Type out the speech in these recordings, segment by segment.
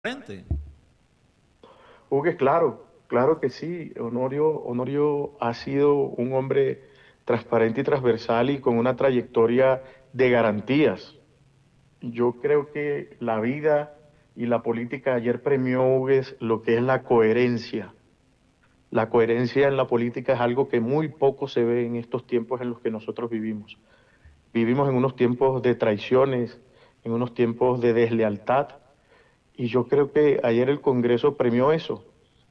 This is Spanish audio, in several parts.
frente. Hugo, claro, claro que sí. Honorio ha sido un hombre transparente y transversal y con una trayectoria de garantías. Yo creo que la vida y la política ayer premió, Hugues, lo que es la coherencia. La coherencia en la política es algo que muy poco se ve en estos tiempos en los que nosotros vivimos. Vivimos en unos tiempos de traiciones, en unos tiempos de deslealtad, y yo creo que ayer el Congreso premió eso.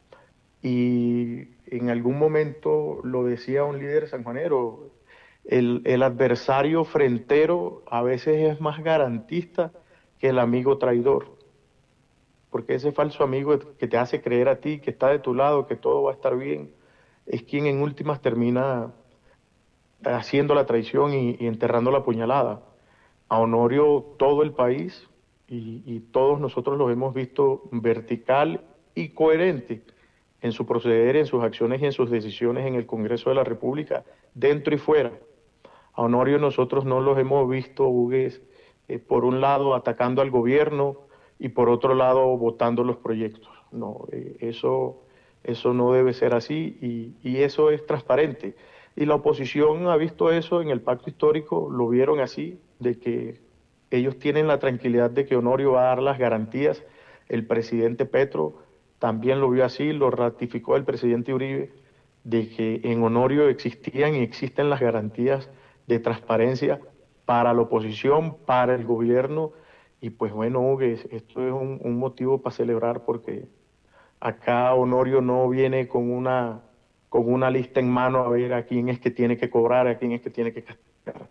Y en algún momento lo decía un líder sanjuanero, el adversario frentero a veces es más garantista que el amigo traidor, porque ese falso amigo que te hace creer a ti, que está de tu lado, que todo va a estar bien, es quien en últimas termina haciendo la traición y enterrando la puñalada. A Honorio todo el país y todos nosotros los hemos visto vertical y coherente en su proceder, en sus acciones y en sus decisiones en el Congreso de la República, dentro y fuera. A Honorio nosotros no los hemos visto, Hugues, por un lado atacando al gobierno y por otro lado votando los proyectos. No, eso no debe ser así y eso es transparente. Y la oposición ha visto eso en el pacto histórico, lo vieron así, de que ellos tienen la tranquilidad de que Honorio va a dar las garantías. El presidente Petro también lo vio así, lo ratificó el presidente Uribe, de que en Honorio existían y existen las garantías de transparencia para la oposición, para el gobierno, y pues bueno, Hugo, esto es un motivo para celebrar porque acá Honorio no viene con una lista en mano a ver a quién es que tiene que cobrar, a quién es que tiene que castigar.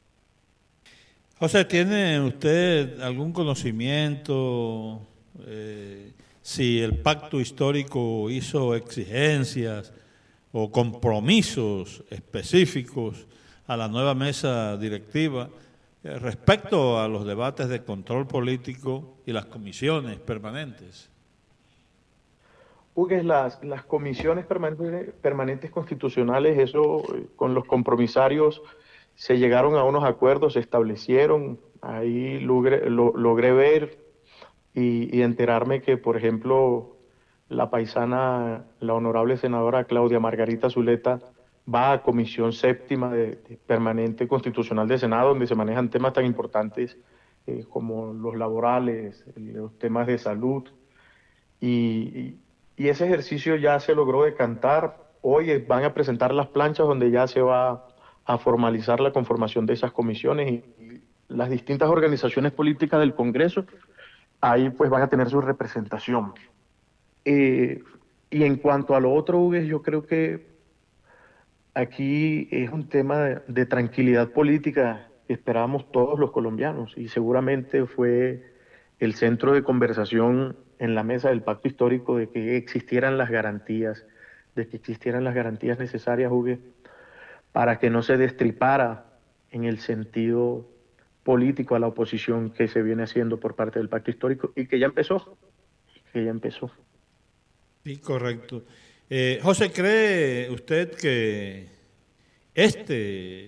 José, ¿tiene usted algún conocimiento si el pacto histórico hizo exigencias o compromisos específicos a la nueva mesa directiva respecto a los debates de control político y las comisiones permanentes? Hugo, las comisiones permanentes constitucionales, eso con los compromisarios se llegaron a unos acuerdos, se establecieron, ahí logré ver y enterarme que, por ejemplo, la paisana, la honorable senadora Claudia Margarita Zuleta, va a Comisión Séptima de Permanente Constitucional del Senado, donde se manejan temas tan importantes como los laborales, los temas de salud, y ese ejercicio ya se logró decantar. Hoy van a presentar las planchas donde ya se va a formalizar la conformación de esas comisiones y las distintas organizaciones políticas del Congreso ahí pues van a tener su representación. Eh, y en cuanto a lo otro, Hugues, yo creo que aquí es un tema de tranquilidad política que esperábamos todos los colombianos y seguramente fue el centro de conversación en la mesa del pacto histórico de que existieran las garantías, de que existieran las garantías necesarias, Hugues, para que no se destripara en el sentido político a la oposición que se viene haciendo por parte del pacto histórico y que ya empezó. Sí, correcto. José, ¿cree usted que este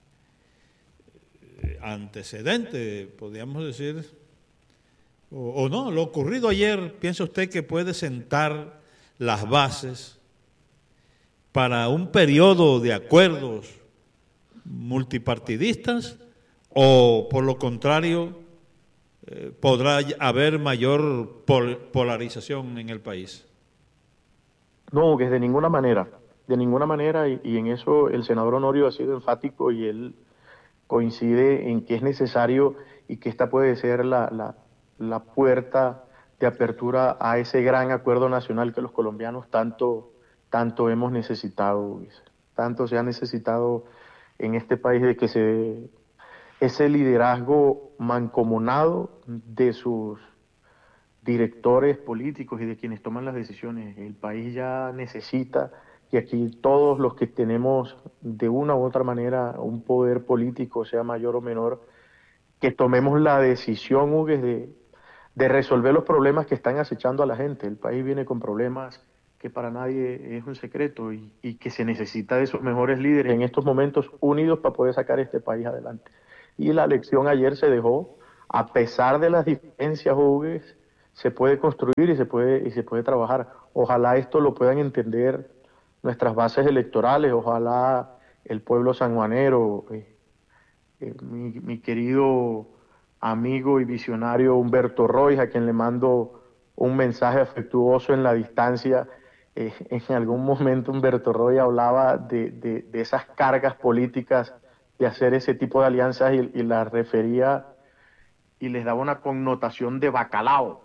antecedente, podríamos decir, o no, lo ocurrido ayer, piensa usted que puede sentar las bases para un periodo de acuerdos multipartidistas o por lo contrario podrá haber mayor polarización en el país? No, que de ninguna manera, y en eso el senador Honorio ha sido enfático y él coincide en que es necesario y que esta puede ser la puerta de apertura a ese gran acuerdo nacional que los colombianos tanto hemos necesitado, Luis. Tanto se ha necesitado en este país de que se dé ese liderazgo mancomunado de sus directores políticos y de quienes toman las decisiones. El país ya necesita que aquí todos los que tenemos de una u otra manera un poder político, sea mayor o menor, que tomemos la decisión, Hugues, de resolver los problemas que están acechando a la gente. El país viene con problemas que para nadie es un secreto y que se necesita de esos mejores líderes en estos momentos unidos para poder sacar este país adelante. Y la elección ayer se dejó, a pesar de las diferencias, Hugues, se puede construir y se puede trabajar. Ojalá esto lo puedan entender nuestras bases electorales, ojalá el pueblo sanjuanero, mi querido amigo y visionario Humberto Roy, a quien le mando un mensaje afectuoso en la distancia. En algún momento Humberto Roy hablaba de esas cargas políticas de hacer ese tipo de alianzas y las refería y les daba una connotación de bacalao.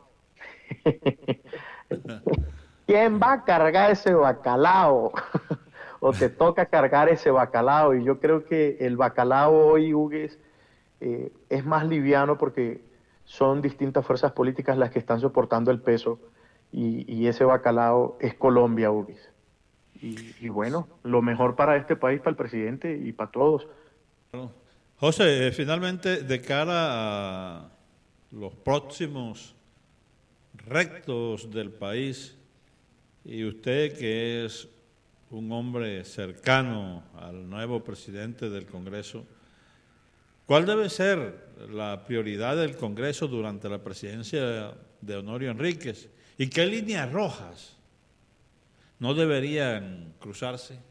¿Quién va a cargar ese bacalao? O te toca cargar ese bacalao. Y yo creo que el bacalao hoy, Hugues, es más liviano porque son distintas fuerzas políticas las que están soportando el peso y ese bacalao es Colombia, Hugues. Y bueno, lo mejor para este país, para el presidente y para todos. José, finalmente, de cara a los próximos retos del país, y usted que es un hombre cercano al nuevo presidente del Congreso, ¿cuál debe ser la prioridad del Congreso durante la presidencia de Honorio Enríquez? ¿Y qué líneas rojas no deberían cruzarse?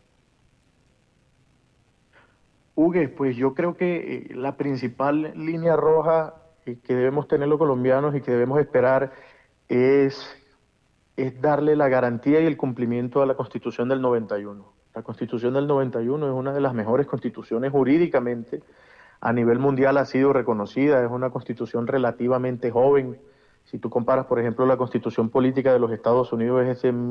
Hugues, pues yo creo que la principal línea roja que debemos tener los colombianos y que debemos esperar es darle la garantía y el cumplimiento a la Constitución del 91. La Constitución del 91 es una de las mejores constituciones jurídicamente a nivel mundial, ha sido reconocida, es una constitución relativamente joven. Si tú comparas, por ejemplo, la Constitución política de los Estados Unidos es de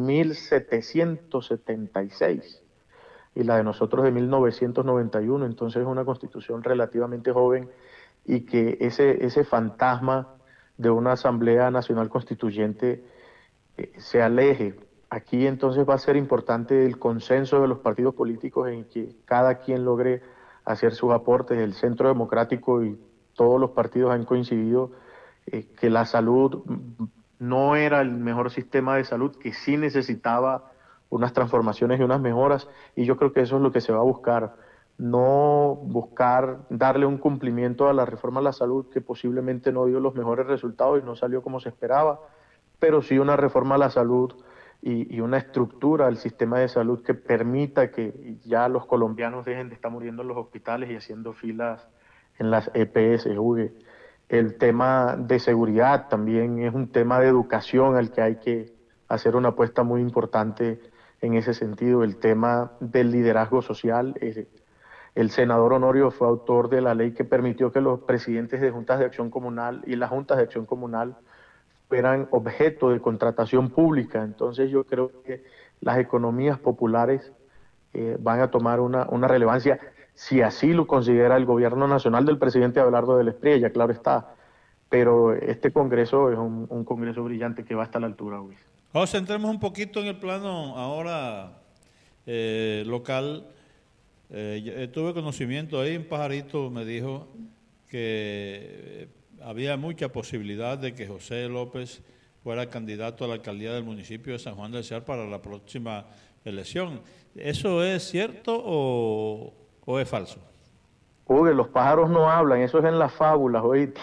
1776 y la de nosotros de 1991, entonces es una constitución relativamente joven y que ese fantasma de una Asamblea Nacional Constituyente se aleje. Aquí entonces va a ser importante el consenso de los partidos políticos en que cada quien logre hacer sus aportes. El Centro Democrático y todos los partidos han coincidido que la salud no era el mejor sistema de salud, que sí necesitaba unas transformaciones y unas mejoras, y yo creo que eso es lo que se va a buscar. No buscar darle un cumplimiento a la reforma a la salud que posiblemente no dio los mejores resultados y no salió como se esperaba, pero sí una reforma a la salud y una estructura al sistema de salud que permita que ya los colombianos dejen de estar muriendo en los hospitales y haciendo filas en las EPS. Hugo. El tema de seguridad también es un tema de educación al que hay que hacer una apuesta muy importante en ese sentido. El tema del liderazgo social. El senador Honorio fue autor de la ley que permitió que los presidentes de juntas de acción comunal y las juntas de acción comunal fueran objeto de contratación pública. Entonces yo creo que las economías populares van a tomar una relevancia, si así lo considera el gobierno nacional del presidente Abelardo del Espriella, claro está. Pero este Congreso es un Congreso brillante que va a estar a la altura, Luis. Vamos, entremos un poquito en el plano ahora local. Tuve conocimiento ahí, un pajarito me dijo que había mucha posibilidad de que José López fuera candidato a la alcaldía del municipio de San Juan del Cear para la próxima elección. ¿Eso es cierto o es falso? Uy, los pájaros no hablan, eso es en las fábulas, oíste.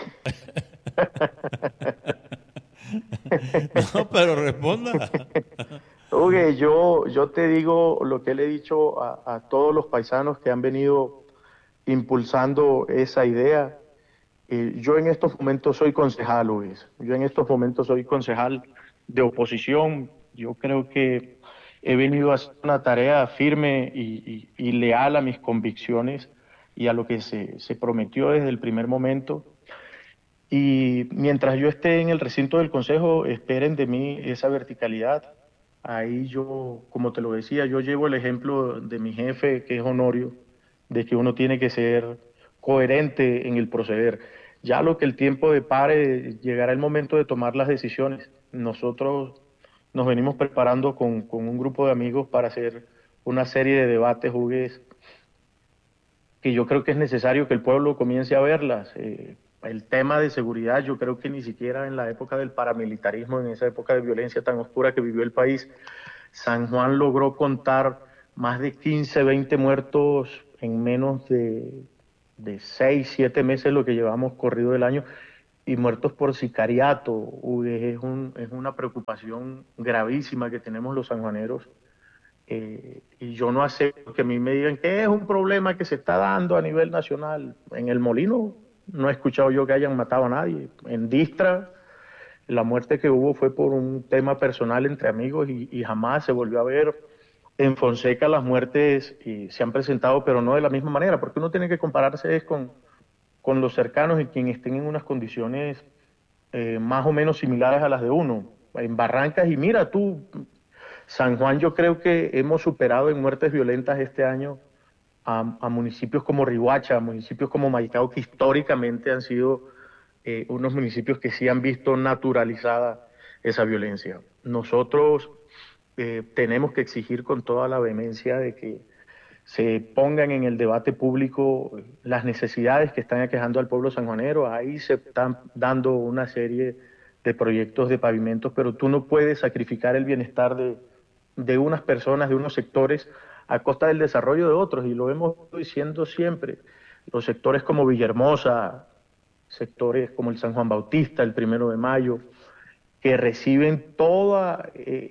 No, pero responda. Uy, yo te digo lo que le he dicho a todos los paisanos que han venido impulsando esa idea. Yo en estos momentos soy concejal, Luis. Yo en estos momentos soy concejal de oposición. Yo creo que he venido a hacer una tarea firme y leal a mis convicciones y a lo que se prometió desde el primer momento. Y mientras yo esté en el recinto del Consejo, esperen de mí esa verticalidad. Ahí yo, como te lo decía, yo llevo el ejemplo de mi jefe, que es Honorio, de que uno tiene que ser coherente en el proceder. Ya lo que el tiempo depare, llegará el momento de tomar las decisiones. Nosotros nos venimos preparando con un grupo de amigos para hacer una serie de debates, jugues, que yo creo que es necesario que el pueblo comience a verlas. El tema de seguridad, yo creo que ni siquiera en la época del paramilitarismo, en esa época de violencia tan oscura que vivió el país, San Juan logró contar más de 15, 20 muertos en menos de 6, 7 meses, lo que llevamos corrido del año. y muertos por sicariato. Uy, es una preocupación gravísima que tenemos los sanjuaneros. Y yo no acepto que a mí me digan que es un problema que se está dando a nivel nacional. En el Molino no he escuchado yo que hayan matado a nadie. En Distra, la muerte que hubo fue por un tema personal entre amigos y jamás se volvió a ver. En Fonseca las muertes se han presentado, pero no de la misma manera, porque uno tiene que compararse es con los cercanos y quienes estén en unas condiciones más o menos similares a las de uno. En Barrancas, y mira tú, San Juan, yo creo que hemos superado en muertes violentas este año a municipios como Riohacha, a municipios como Maicao, que históricamente han sido unos municipios que sí han visto naturalizada esa violencia. Nosotros tenemos que exigir con toda la vehemencia de que se pongan en el debate público las necesidades que están aquejando al pueblo sanjuanero. Ahí se están dando una serie de proyectos de pavimentos, pero tú no puedes sacrificar el bienestar de unas personas, de unos sectores, a costa del desarrollo de otros, y lo hemos diciendo siempre. Los sectores como Villahermosa, sectores como el San Juan Bautista, el 1 de Mayo, que reciben toda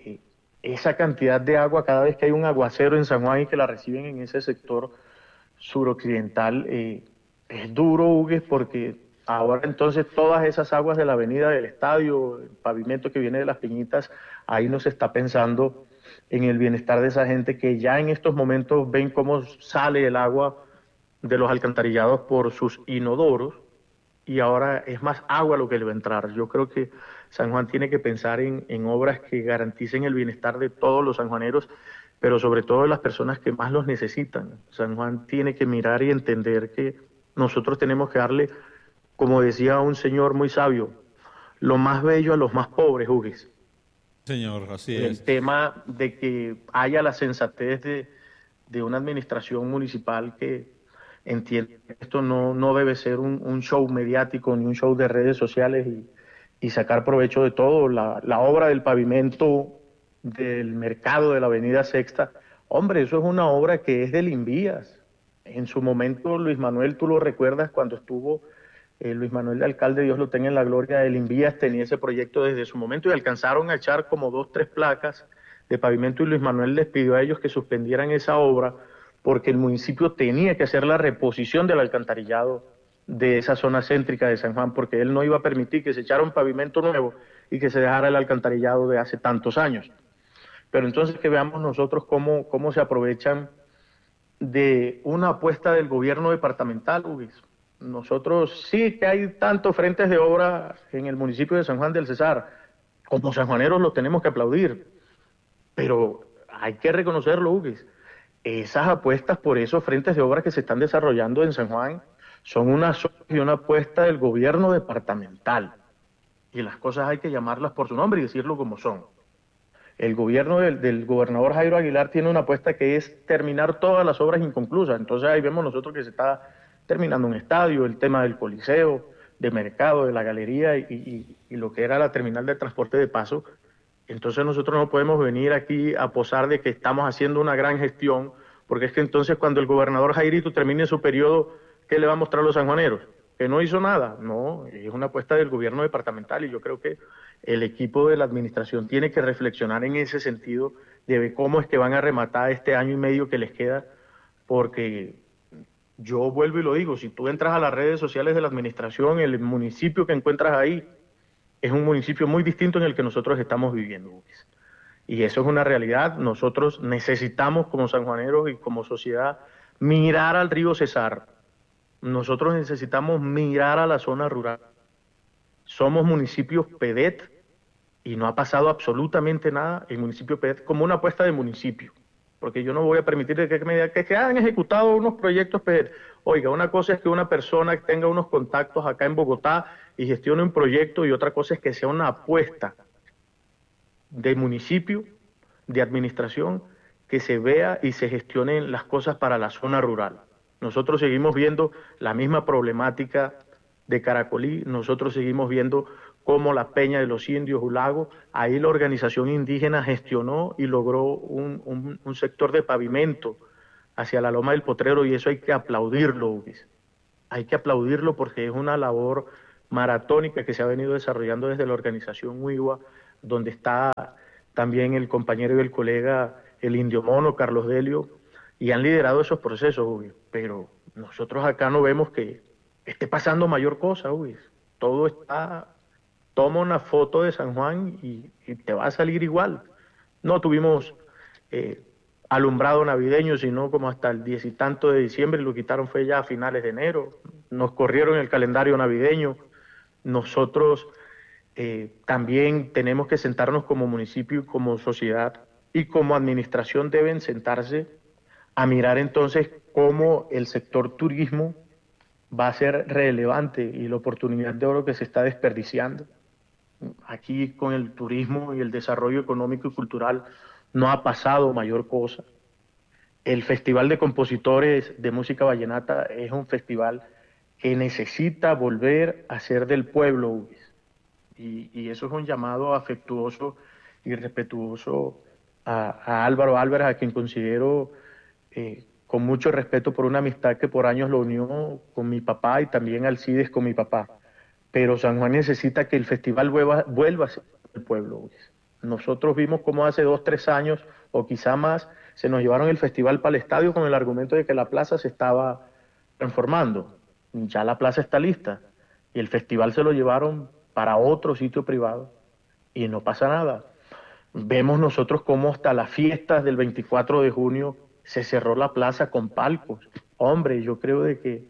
esa cantidad de agua cada vez que hay un aguacero en San Juan y que la reciben en ese sector suroccidental. Es duro, Hugues, porque ahora entonces todas esas aguas de la avenida del estadio, el pavimento que viene de Las Piñitas, ahí no se está pensando en el bienestar de esa gente que ya en estos momentos ven cómo sale el agua de los alcantarillados por sus inodoros, y ahora es más agua lo que le va a entrar. Yo creo que San Juan tiene que pensar en obras que garanticen el bienestar de todos los sanjuaneros, pero sobre todo de las personas que más los necesitan. San Juan tiene que mirar y entender que nosotros tenemos que darle, como decía un señor muy sabio, lo más bello a los más pobres, Hugues. Señor, así El es. tema de que haya la sensatez de una administración municipal que entiende que esto no debe ser un show mediático ni un show de redes sociales y sacar provecho de todo. La obra del pavimento del mercado de la Avenida Sexta, hombre, eso es una obra que es del Invías. En su momento, Luis Manuel, tú lo recuerdas cuando estuvo Luis Manuel de alcalde, Dios lo tenga en la gloria, el Invías tenía ese proyecto desde su momento y alcanzaron a echar como 2, 3 placas de pavimento, y Luis Manuel les pidió a ellos que suspendieran esa obra porque el municipio tenía que hacer la reposición del alcantarillado de esa zona céntrica de San Juan, porque él no iba a permitir que se echara un pavimento nuevo y que se dejara el alcantarillado de hace tantos años. Pero entonces que veamos nosotros cómo se aprovechan de una apuesta del gobierno departamental, Luis. Nosotros sí que hay tantos frentes de obra en el municipio de San Juan del Cesar. Como sanjuaneros lo tenemos que aplaudir, pero hay que reconocerlo, Hugues. Esas apuestas por esos frentes de obra que se están desarrollando en San Juan son una apuesta del gobierno departamental. Y las cosas hay que llamarlas por su nombre y decirlo como son. El gobierno del gobernador Jairo Aguilar tiene una apuesta que es terminar todas las obras inconclusas. Entonces ahí vemos nosotros que se está terminando un estadio, el tema del coliseo, de mercado, de la galería y lo que era la terminal de transporte de paso. Entonces nosotros no podemos venir aquí a posar de que estamos haciendo una gran gestión, porque es que entonces cuando el gobernador Jairito termine su periodo, ¿qué le va a mostrar a los sanjuaneros? Que no hizo nada. No, es una apuesta del gobierno departamental y yo creo que el equipo de la administración tiene que reflexionar en ese sentido de ver cómo es que van a rematar este año y medio que les queda, porque yo vuelvo y lo digo, si tú entras a las redes sociales de la administración, el municipio que encuentras ahí es un municipio muy distinto en el que nosotros estamos viviendo, Luis. Y eso es una realidad. Nosotros necesitamos como sanjuaneros y como sociedad mirar al río Cesar. Nosotros necesitamos mirar a la zona rural. Somos municipios PEDET y no ha pasado absolutamente nada el municipio PEDET como una apuesta de municipio. Porque yo no voy a permitir que me digan que han ejecutado unos proyectos PEDET. Oiga, una cosa es que una persona tenga unos contactos acá en Bogotá y gestione un proyecto, y otra cosa es que sea una apuesta de municipio, de administración, que se vea y se gestionen las cosas para la zona rural. Nosotros seguimos viendo la misma problemática de Caracolí, nosotros seguimos viendo cómo la Peña de los Indios, Ulago, ahí la organización indígena gestionó y logró un sector de pavimento hacia la Loma del Potrero, y eso hay que aplaudirlo, Luis. Hay que aplaudirlo porque es una labor maratónica que se ha venido desarrollando desde la organización UIWA, donde está también el compañero y el colega, el Indio Mono, Carlos Delio, y han liderado esos procesos, Uy. Pero nosotros acá no vemos que esté pasando mayor cosa, Uy. Todo está, toma una foto de San Juan y te va a salir igual. No tuvimos eh, alumbrado navideño, sino como hasta el 10 y tanto de diciembre, lo quitaron fue ya a finales de enero. Nos corrieron el calendario navideño. Nosotros también tenemos que sentarnos como municipio, como sociedad y como administración deben sentarse a mirar entonces cómo el sector turismo va a ser relevante y la oportunidad de oro que se está desperdiciando. Aquí con el turismo y el desarrollo económico y cultural no ha pasado mayor cosa. El Festival de Compositores de Música Vallenata es un festival que necesita volver a ser del pueblo, y eso es un llamado afectuoso y respetuoso a Álvaro Álvarez, a quien considero con mucho respeto por una amistad que por años lo unió con mi papá y también Alcides con mi papá. Pero San Juan necesita que el festival vuelva a ser el pueblo. Nosotros vimos cómo hace 2, 3 años, o quizá más, se nos llevaron el festival para el estadio con el argumento de que la plaza se estaba transformando. Ya la plaza está lista y el festival se lo llevaron para otro sitio privado y no pasa nada. Vemos nosotros cómo hasta las fiestas del 24 de junio se cerró la plaza con palcos. Hombre, yo creo de que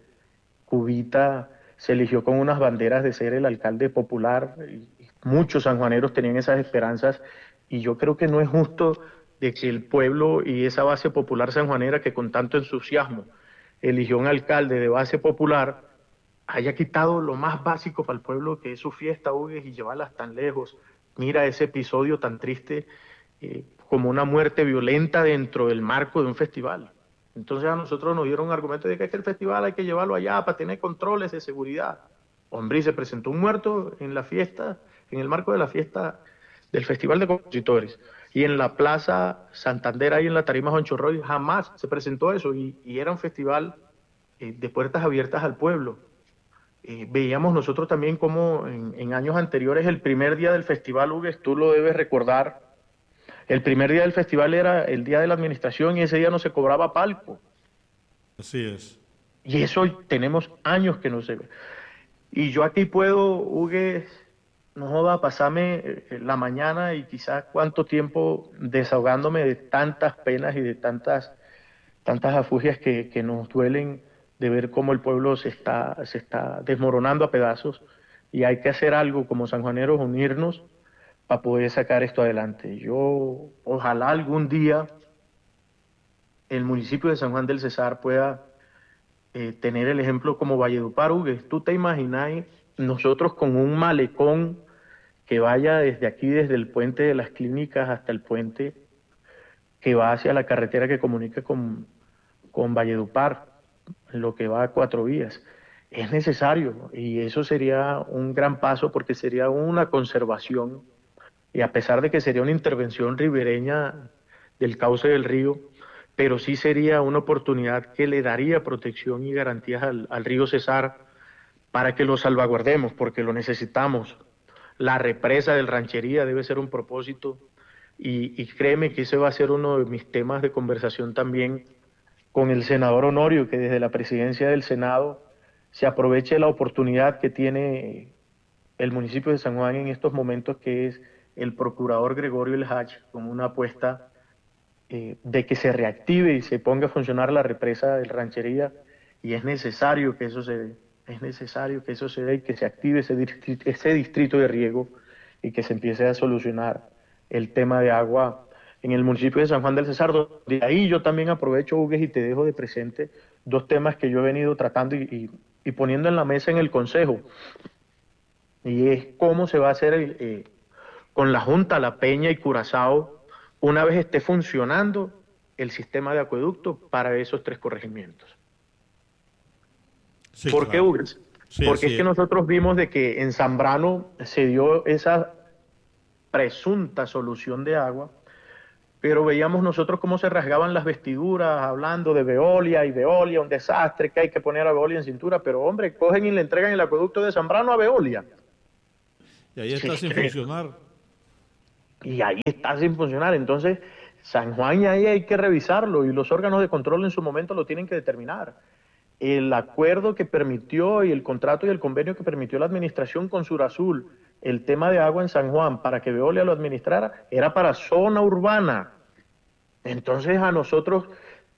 Cubita se eligió con unas banderas de ser el alcalde popular, y muchos sanjuaneros tenían esas esperanzas, y yo creo que no es justo de que el pueblo y esa base popular sanjuanera que con tanto entusiasmo eligió un alcalde de base popular haya quitado lo más básico para el pueblo, que es su fiesta, Hugues, y llevarlas tan lejos. Mira ese episodio tan triste, como una muerte violenta dentro del marco de un festival. Entonces a nosotros nos dieron un argumento de que el festival hay que llevarlo allá para tener controles de seguridad. Hombre, y se presentó un muerto en la fiesta, en el marco de la fiesta del Festival de Compositores. Y en la Plaza Santander, ahí en la Tarima Juancho Roy, jamás se presentó eso. Y era un festival de puertas abiertas al pueblo. Veíamos nosotros también como en años anteriores, el primer día del festival, Hugues, tú lo debes recordar, el primer día del festival era el día de la administración y ese día no se cobraba palco. Así es. Y eso tenemos años que no se ve. Y yo aquí puedo, Hugues, no joda, pasarme la mañana y quizás cuánto tiempo desahogándome de tantas penas y de tantas afugias que nos duelen, de ver cómo el pueblo se está desmoronando a pedazos, y hay que hacer algo como sanjuaneros, unirnos para poder sacar esto adelante. Yo, ojalá algún día el municipio de San Juan del Cesar pueda tener el ejemplo como Valledupar, Hugues. Tú te imaginas nosotros con un malecón que vaya desde aquí, desde el puente de las clínicas hasta el puente que va hacia la carretera que comunica con Valledupar, lo que va a 4 vías. Es necesario, y eso sería un gran paso porque sería una conservación, y a pesar de que sería una intervención ribereña del cauce del río, pero sí sería una oportunidad que le daría protección y garantías al río Cesar para que lo salvaguardemos, porque lo necesitamos. La represa del Ranchería debe ser un propósito, y créeme que ese va a ser uno de mis temas de conversación también con el senador Honorio, que desde la presidencia del Senado se aproveche la oportunidad que tiene el municipio de San Juan en estos momentos, que es el procurador Gregorio El Hach, con una apuesta de que se reactive y se ponga a funcionar la represa del Ranchería, y es necesario que eso se dé, y que se active ese distrito de riego y que se empiece a solucionar el tema de agua en el municipio de San Juan del Cesar. De ahí yo también aprovecho, Hugues, y te dejo de presente 2 temas que yo he venido tratando y poniendo en la mesa en el Consejo, y es cómo se va a hacer con la Junta, La Peña y Curazao, una vez esté funcionando el sistema de acueducto para esos 3 corregimientos. Sí, ¿Por qué, claro. Hugues? Sí, Porque es así que es. nosotros vimos de que en Zambrano se dio esa presunta solución de agua, pero veíamos nosotros cómo se rasgaban las vestiduras hablando de Veolia y Veolia, un desastre, que hay que poner a Veolia en cintura, pero hombre, cogen y le entregan el acueducto de Zambrano a Veolia. Y ahí está sin funcionar. Y ahí está sin funcionar. Entonces, San Juan ahí hay que revisarlo y los órganos de control en su momento lo tienen que determinar. El acuerdo que permitió y el contrato y el convenio que permitió la administración con Surazul, el tema de agua en San Juan, para que Veolia lo administrara, era para zona urbana. Entonces a nosotros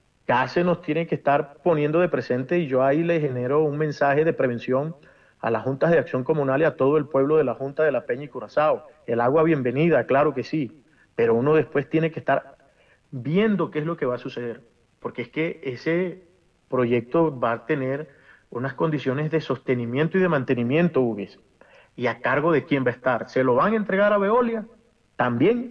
ya se nos tiene que estar poniendo de presente y yo ahí le genero un mensaje de prevención a las juntas de acción comunal y a todo el pueblo de la Junta de la Peña y Curazao. El agua bienvenida, claro que sí, pero uno después tiene que estar viendo qué es lo que va a suceder, porque es que ese proyecto va a tener unas condiciones de sostenimiento y de mantenimiento, Hugues, y a cargo de quién va a estar. ¿Se lo van a entregar a Veolia también?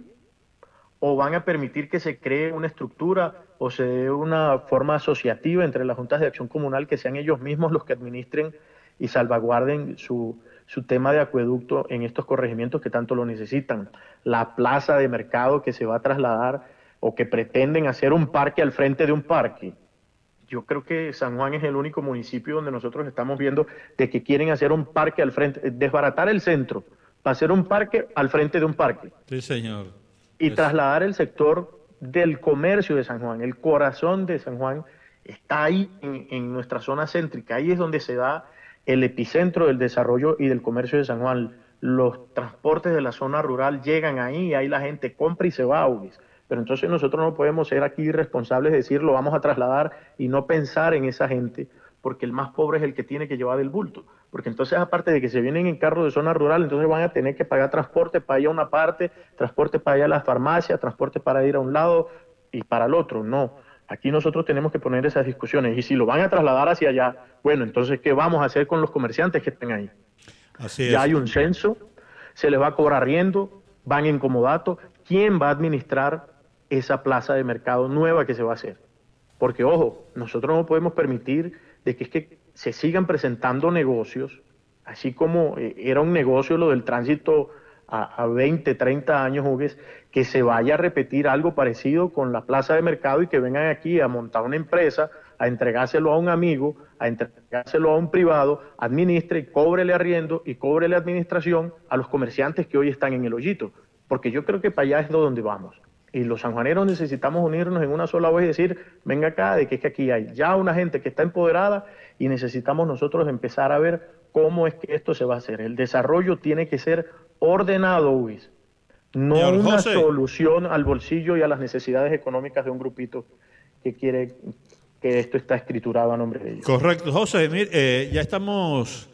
¿O van a permitir que se cree una estructura o se dé una forma asociativa entre las juntas de acción comunal, que sean ellos mismos los que administren y salvaguarden su tema de acueducto en estos corregimientos que tanto lo necesitan? La plaza de mercado que se va a trasladar o que pretenden hacer un parque al frente de un parque. Yo creo que San Juan es el único municipio donde nosotros estamos viendo de que quieren hacer un parque al frente, desbaratar el centro, para hacer un parque al frente de un parque. Sí, señor. Y trasladar el sector del comercio de San Juan. El corazón de San Juan está ahí en nuestra zona céntrica. Ahí es donde se da el epicentro del desarrollo y del comercio de San Juan. Los transportes de la zona rural llegan ahí, ahí la gente compra y se va, Hugues. Pero entonces nosotros no podemos ser aquí irresponsables de decir lo vamos a trasladar y no pensar en esa gente, porque el más pobre es el que tiene que llevar el bulto. Porque entonces, aparte de que se vienen en carros de zona rural, entonces van a tener que pagar transporte para ir a una parte, transporte para ir a la farmacia, transporte para ir a un lado y para el otro. No, aquí nosotros tenemos que poner esas discusiones. Y si lo van a trasladar hacia allá, bueno, entonces, ¿qué vamos a hacer con los comerciantes que estén ahí? Así es. Ya hay un censo, se les va a cobrar arriendo, van en comodato. ¿Quién va a administrar esa plaza de mercado nueva que se va a hacer? Porque, ojo, nosotros no podemos permitir de que es que se sigan presentando negocios, así como era un negocio lo del tránsito a 20, 30 años, Hugues, que se vaya a repetir algo parecido con la plaza de mercado y que vengan aquí a montar una empresa, a entregárselo a un amigo, a entregárselo a un privado, administre, cóbrele arriendo y cóbrele administración a los comerciantes que hoy están en el hoyito, porque yo creo que para allá es donde vamos. Y los sanjuaneros necesitamos unirnos en una sola voz y decir, venga acá, de que es que aquí hay ya una gente que está empoderada y necesitamos nosotros empezar a ver cómo es que esto se va a hacer. El desarrollo tiene que ser ordenado, Luis, no Señor una José, solución al bolsillo y a las necesidades económicas de un grupito que quiere que esto está escriturado a nombre de ellos. correcto. José, mire, ya estamos,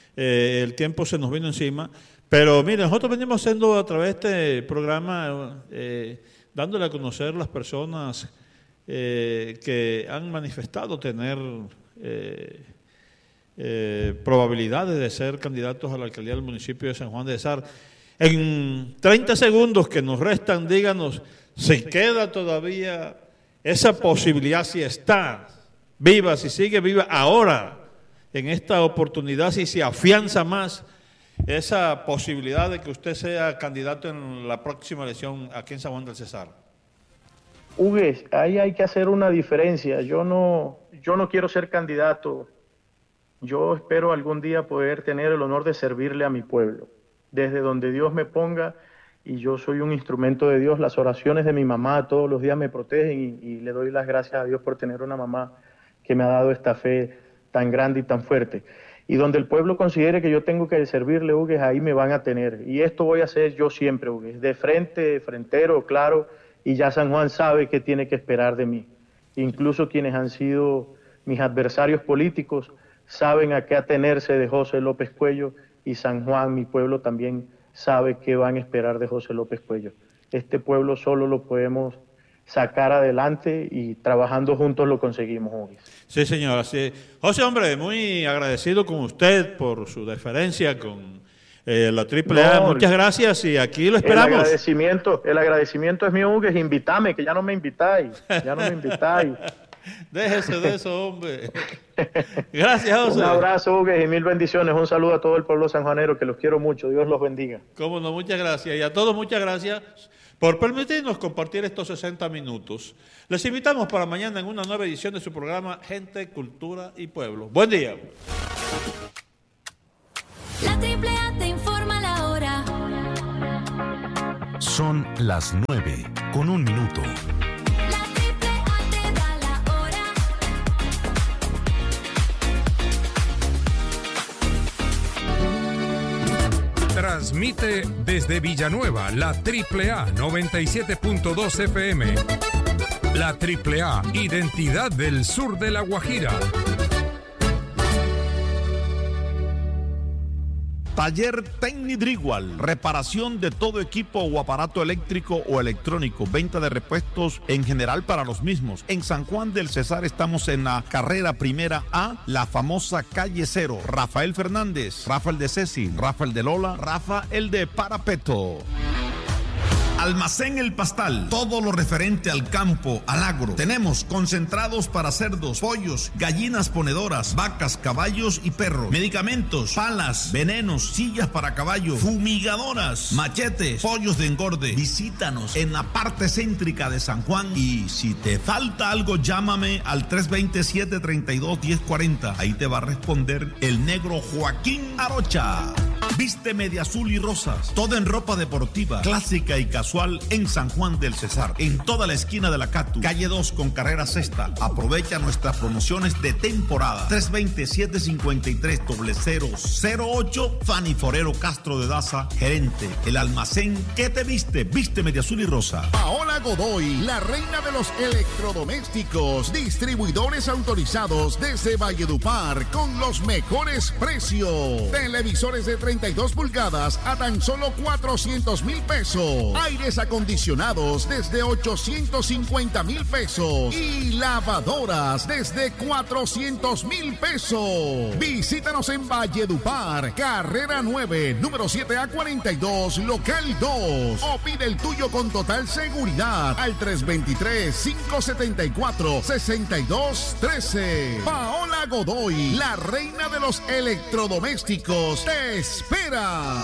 el tiempo se nos vino encima, pero mire, nosotros venimos haciendo a través de este programa, dándole a conocer las personas que han manifestado tener probabilidades de ser candidatos a la alcaldía del municipio de San Juan de Sar. En 30 segundos que nos restan, díganos si queda todavía esa posibilidad, si está viva, si sigue viva ahora, en esta oportunidad, si se afianza más esa posibilidad de que usted sea candidato en la próxima elección aquí en San Juan del Cesar. Hugues, ahí hay que hacer una diferencia. Yo no quiero ser candidato. Yo espero algún día poder tener el honor de servirle a mi pueblo, desde donde Dios me ponga, y yo soy un instrumento de Dios. Las oraciones de mi mamá todos los días me protegen y le doy las gracias a Dios por tener una mamá que me ha dado esta fe tan grande y tan fuerte. Y donde el pueblo considere que yo tengo que servirle, Hugues, ahí me van a tener. Y esto voy a hacer yo siempre, Hugues, de frente, frentero, claro, y ya San Juan sabe qué tiene que esperar de mí. Incluso quienes han sido mis adversarios políticos saben a qué atenerse de José López Cuello, y San Juan, mi pueblo, también sabe qué van a esperar de José López Cuello. Este pueblo solo lo podemos sacar adelante y trabajando juntos lo conseguimos, Hugues. Sí, señor. Así. José, hombre, muy agradecido con usted por su deferencia con la AAA. No, muchas gracias y aquí lo esperamos. El agradecimiento es mío, Hugues. Invítame, que ya no me invitáis. Ya no me invitáis. Déjese de eso, hombre. Gracias, José. Un abrazo, Hugues, y mil bendiciones. Un saludo a todo el pueblo sanjuanero, que los quiero mucho. Dios los bendiga. Cómo no, muchas gracias. Y a todos, muchas gracias por permitirnos compartir estos 60 minutos. Les invitamos para mañana en una nueva edición de su programa Gente, Cultura y Pueblo. Buen día. La AAA te informa la hora. Son las 9:01. La AAA te da la hora. Transmite desde Villanueva la AAA 97.2 FM. La AAA, identidad del sur de La Guajira. Taller Tecnidrigual, reparación de todo equipo o aparato eléctrico o electrónico, venta de repuestos en general para los mismos. En San Juan del Cesar estamos en la carrera primera A, la famosa calle 0. Rafael Fernández, Rafael de Ceci, Rafael de Lola, Rafael de Parapeto. Almacén El Pastal, todo lo referente al campo, al agro. Tenemos concentrados para cerdos, pollos, gallinas ponedoras, vacas, caballos y perros. Medicamentos, palas, venenos, sillas para caballo, fumigadoras, machetes, pollos de engorde. Visítanos en la parte céntrica de San Juan y si te falta algo, llámame al 327-32-1040. Ahí te va a responder el negro Joaquín Arocha. Vísteme de azul y rosas, todo en ropa deportiva, clásica y casual en San Juan del Cesar, en toda la esquina de la Catu, calle 2 con carrera sexta. Aprovecha nuestras promociones de temporada. 327-53-0008, Fanny Forero Castro de Daza, gerente. El almacén que te viste, vísteme de azul y rosa. Paola Godoy, la reina de los electrodomésticos, distribuidores autorizados desde Valledupar con los mejores precios. Televisores de 32 pulgadas a tan solo 400,000 pesos. Aires acondicionados desde 850,000 pesos. Y lavadoras desde 400,000 pesos. Visítanos en Valledupar, carrera 9, número 7A42, local 2. O pide el tuyo con total seguridad al 323-574-6213. Paola Godoy, la reina de los electrodomésticos, te espera.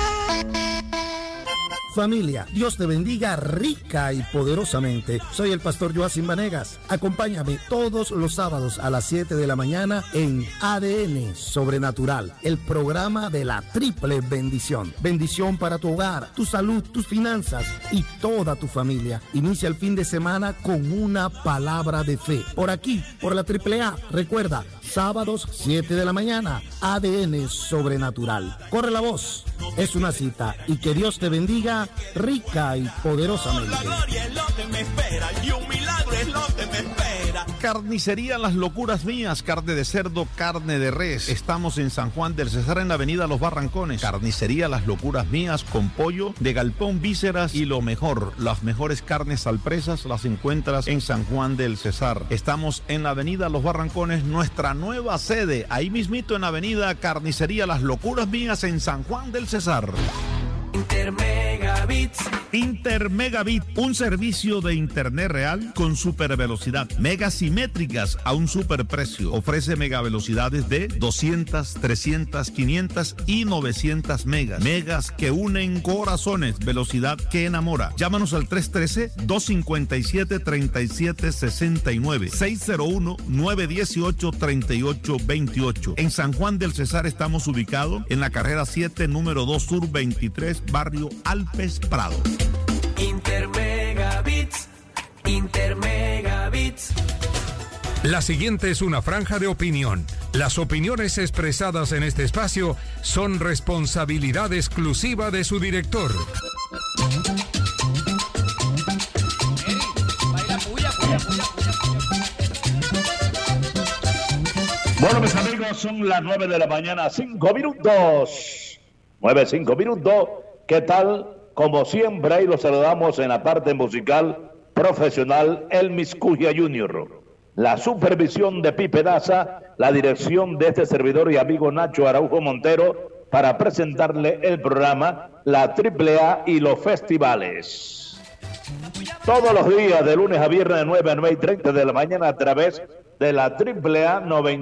Familia, Dios te bendiga rica y poderosamente. Soy el pastor Joacim Vanegas. Acompáñame todos los sábados a las 7 de la mañana en ADN Sobrenatural, el programa de la triple bendición. Bendición para tu hogar, tu salud, tus finanzas y toda tu familia. Inicia el fin de semana con una palabra de fe. Por aquí, por la AAA. Recuerda, sábados 7 de la mañana, ADN Sobrenatural. Corre la voz, es una cita y que Dios te bendiga rica y poderosamente. Carnicería Las Locuras Mías, carne de cerdo, carne de res. Estamos en San Juan del Cesar en la avenida Los Barrancones. Carnicería Las Locuras Mías con pollo de galpón, vísceras y lo mejor, las mejores carnes al presas las encuentras en San Juan del Cesar. Estamos en la avenida Los Barrancones, nuestra nueva sede, ahí mismito en la avenida Carnicería Las Locuras Mías en San Juan del Cesar. Intermegabit, un servicio de internet real con super velocidad, megas simétricas a un super precio. Ofrece megavelocidades de 200, 300, 500 y 900 megas. Megas que unen corazones, velocidad que enamora. Llámanos al 313-257-3769, 601-918-3828. En San Juan del Cesar estamos ubicados en la carrera 7, número 2 Sur 23, barrio Alpes Prado. Intermegabits. La siguiente es una franja de opinión. Las opiniones expresadas en este espacio son responsabilidad exclusiva de su director. Bueno, mis amigos, son las 9 de la mañana, 5 minutos. 9:05 minutos. ¿Qué tal? Como siempre, ahí los saludamos en la parte musical profesional, el Miscuya Junior. La supervisión de Pipe Daza, la dirección de este servidor y amigo Nacho Araujo Montero, para presentarle el programa La AAA y los festivales. Todos los días, de lunes a viernes, de 9 a 9:30 de la mañana, a través de la AAA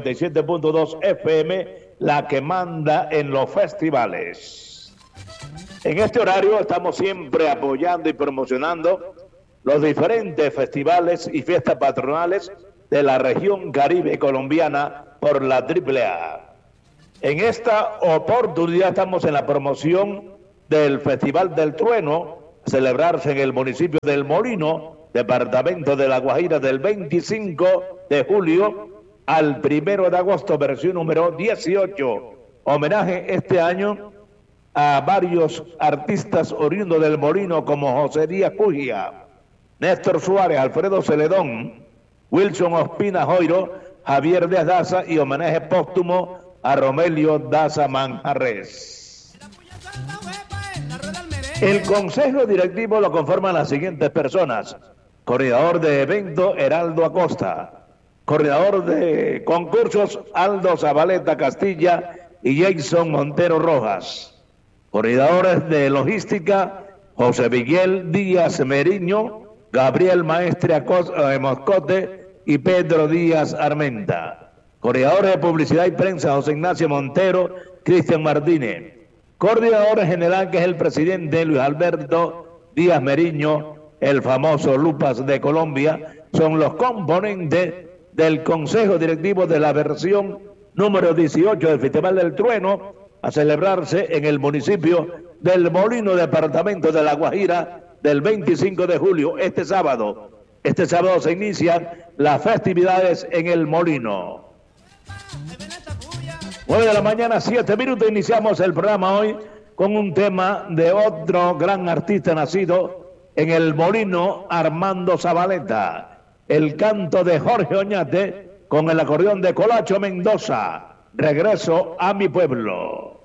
97.2 FM, la que manda en los festivales. En este horario estamos siempre apoyando y promocionando los diferentes festivales y fiestas patronales de la región Caribe colombiana por la AAA. En esta oportunidad estamos en la promoción del Festival del Trueno, a celebrarse en el municipio del Molino, departamento de La Guajira, del 25 de julio al 1 de agosto, versión número 18. Homenaje este año a varios artistas oriundos del Molino como José Díaz Cugia, Néstor Suárez, Alfredo Celedón, Wilson Ospina Joiro, Javier Díaz Daza y homenaje póstumo a Romelio Daza Manjarres. El consejo directivo lo conforman las siguientes personas: coordinador de evento Heraldo Acosta, coordinador de concursos Aldo Zabaleta Castilla y Jason Montero Rojas, coordinadores de logística José Miguel Díaz Meriño, Gabriel Maestre Moscote y Pedro Díaz Armenta, coordinadores de publicidad y prensa José Ignacio Montero, Cristian Martínez, coordinador general que es el presidente Luis Alberto Díaz Meriño, el famoso Lupas de Colombia, son los componentes del consejo directivo de la versión número 18 del Festival del Trueno, a celebrarse en el municipio del Molino, departamento de La Guajira, del 25 de julio, este sábado. Este sábado se inician las festividades en el Molino. 9 de la mañana, 7 minutos, iniciamos el programa hoy con un tema de otro gran artista nacido en el Molino, Armando Zabaleta. El canto de Jorge Oñate con el acordeón de Colacho Mendoza. Regreso a mi pueblo.